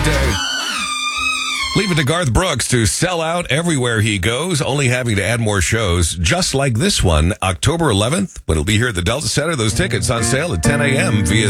birthday. Leave it to Garth Brooks to sell out everywhere he goes, only having to add more shows, just like this one, October 11th, when it'll be here at the Delta Center. Those tickets on sale at 10 a.m. via